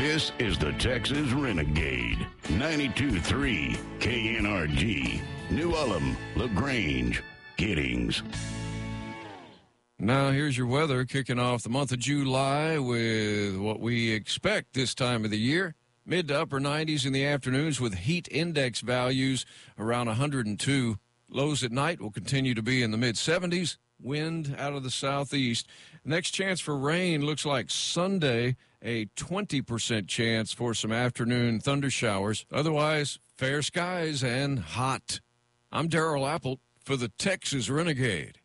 This is the Texas Renegade. 92.3 KNRG. New Ulm, LaGrange, Giddings. Now here's your weather, kicking off the month of July with what we expect this time of the year. Mid to upper 90s in the afternoons with heat index values around 102. Lows at night will continue to be in the mid-70s. Wind out of the southeast. Next chance for rain looks like Sunday, a 20% chance for some afternoon thunder showers. Otherwise, fair skies and hot. I'm Darrell Apple for the Texas Renegade.